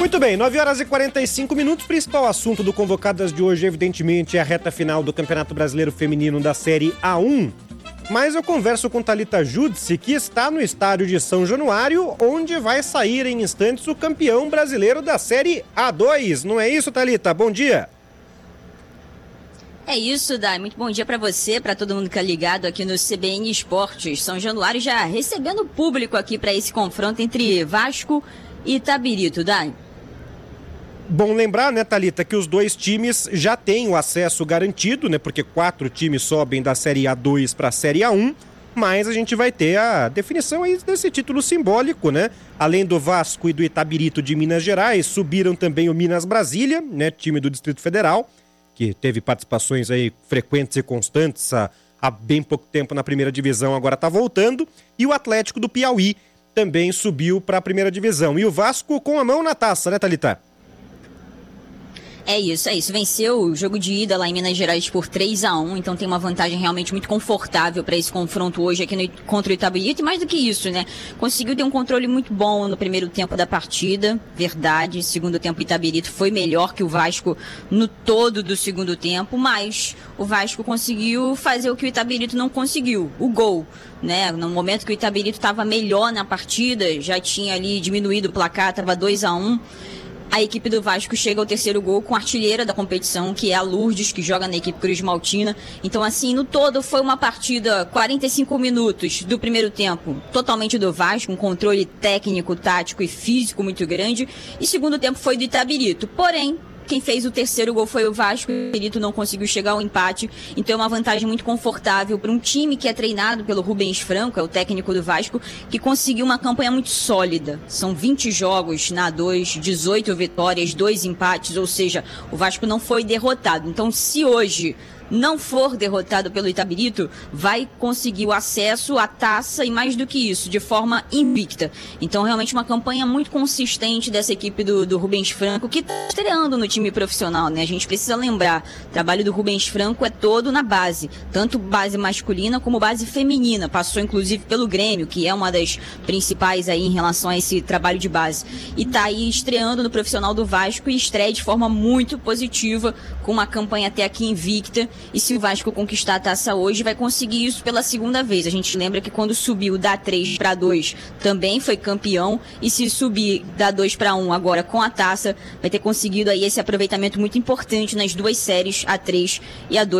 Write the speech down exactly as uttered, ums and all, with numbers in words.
Muito bem, nove horas e quarenta e cinco minutos. Principal assunto do Convocadas de hoje, evidentemente, é a reta final do Campeonato Brasileiro Feminino da Série A um. Mas eu converso com Thalita Judice, que está no estádio de São Januário, onde vai sair em instantes o campeão brasileiro da Série A dois. Não é isso, Thalita? Bom dia. É isso, Dai. Muito bom dia para você, para todo mundo que é ligado aqui no C B N Esportes. São Januário já recebendo público aqui para esse confronto entre Vasco e Itabirito, Dai. Bom lembrar, né, Thalita, que os dois times já têm o acesso garantido, né, porque quatro times sobem da Série A dois para a Série A um, mas a gente vai ter a definição aí desse título simbólico, né? Além do Vasco e do Itabirito de Minas Gerais, subiram também o Minas Brasília, né, time do Distrito Federal, que teve participações aí frequentes e constantes há, há bem pouco tempo na primeira divisão, agora está voltando, e o Atlético do Piauí também subiu para a primeira divisão. E o Vasco com a mão na taça, né, Thalita? É isso, é isso. Venceu o jogo de ida lá em Minas Gerais por três a um, então tem uma vantagem realmente muito confortável para esse confronto hoje aqui no, contra o Itabirito. E mais do que isso, né? Conseguiu ter um controle muito bom no primeiro tempo da partida, verdade. Segundo tempo, o Itabirito foi melhor que o Vasco no todo do segundo tempo, mas o Vasco conseguiu fazer o que o Itabirito não conseguiu, o gol. Né? No momento que o Itabirito estava melhor na partida, já tinha ali diminuído o placar, estava dois a um. A equipe do Vasco chega ao terceiro gol com a artilheira da competição, que é a Lourdes, que joga na equipe Cruz Maltina. Então, assim, no todo foi uma partida, quarenta e cinco minutos do primeiro tempo, totalmente do Vasco, um controle técnico, tático e físico muito grande. E segundo tempo foi do Itabirito. Porém, quem fez o terceiro gol foi o Vasco, o Itabirito não conseguiu chegar ao empate, então é uma vantagem muito confortável para um time que é treinado pelo Rubens Franco, é o técnico do Vasco, que conseguiu uma campanha muito sólida. São vinte jogos na A dois, dezoito vitórias, dois empates, ou seja, o Vasco não foi derrotado. Então, se hoje não for derrotado pelo Itabirito, vai conseguir o acesso à taça e mais do que isso, de forma invicta. Então, realmente uma campanha muito consistente dessa equipe do, do Rubens Franco, que está estreando no time profissional, né? A gente precisa lembrar, o trabalho do Rubens Franco é todo na base, tanto base masculina como base feminina. Passou, inclusive, pelo Grêmio, que é uma das principais aí em relação a esse trabalho de base. E está aí estreando no profissional do Vasco e estreia de forma muito positiva, com uma campanha até aqui invicta. E se o Vasco conquistar a taça hoje, vai conseguir isso pela segunda vez. A gente lembra que quando subiu da três para dois, também foi campeão. E se subir da dois para um agora com a taça, vai ter conseguido aí esse aproveitamento muito importante nas duas séries, a três e a dois.